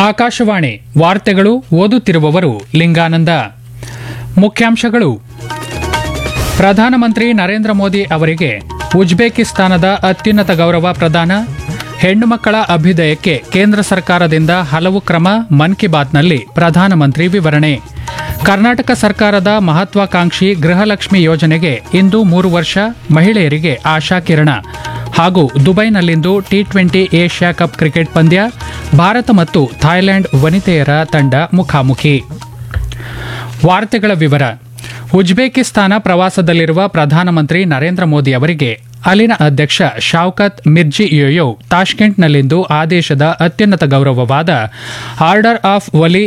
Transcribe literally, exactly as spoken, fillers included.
ಆಕಾಶವಾಣಿ ವಾರ್ತೆಗಳು ಓದುತ್ತಿರುವವರು ಲಿಂಗಾನಂದ. ಮುಖ್ಯಾಂಶಗಳು. ಪ್ರಧಾನಮಂತ್ರಿ ನರೇಂದ್ರ ಮೋದಿ ಅವರಿಗೆ ಉಜ್ಬೇಕಿಸ್ತಾನದ ಅತ್ಯುನ್ನತ ಗೌರವ ಪ್ರದಾನ. ಹೆಣ್ಣು ಮಕ್ಕಳ ಅಭ್ಯುದಯಕ್ಕೆ ಕೇಂದ್ರ ಸರ್ಕಾರದಿಂದ ಹಲವು ಕ್ರಮ. ಮನ್ ಕಿ ಬಾತ್ನಲ್ಲಿ ಪ್ರಧಾನಮಂತ್ರಿ ವಿವರಣೆ. ಕರ್ನಾಟಕ ಸರ್ಕಾರದ ಮಹತ್ವಾಕಾಂಕ್ಷಿ ಗೃಹಲಕ್ಷ್ಮಿ ಯೋಜನೆಗೆ ಇಂದು ಮೂರು ವರ್ಷ. ಮಹಿಳೆಯರಿಗೆ ಆಶಾಕಿರಣ. ಹಾಗೂ ದುಬೈನಲ್ಲಿಂದು T twenty Asia cup cricket ಪಂದ್ಯ. ಭಾರತ ಮತ್ತು ಥಾಯ್ಲೆಂಡ್ ವನಿತೆಯರ ತಂಡ ಮುಖಾಮುಖಿ. ವಾರ್ತೆಗಳ ವಿವರ. ಉಜ್ಬೇಕಿಸ್ತಾನ ಪ್ರವಾಸದಲ್ಲಿರುವ ಪ್ರಧಾನಮಂತ್ರಿ ನರೇಂದ್ರ ಮೋದಿ ಅವರಿಗೆ ಅಲ್ಲಿನ ಅಧ್ಯಕ್ಷ ಶೌಕತ್ ಮಿರ್ಜಿಯೋಯೆವ್ ತಾಷ್ಕೆಂಟ್ನಲ್ಲಿಂದು ಆ ದೇಶದ ಅತ್ಯುನ್ನತ ಗೌರವವಾದ ಆರ್ಡರ್ ಆಫ್ ವಲಿ